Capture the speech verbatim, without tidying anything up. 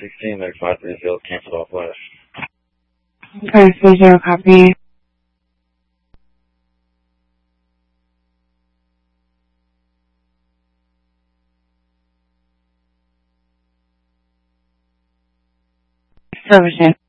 sixteen, like five three zero, cancel off flash. five three zero, copy. Silverton.